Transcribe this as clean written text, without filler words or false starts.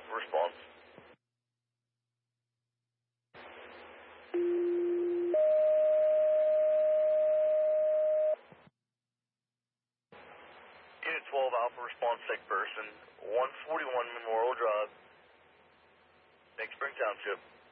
Alpha response. Unit 12 Alpha response, sick person, 141 Memorial Drive, Big Spring Township.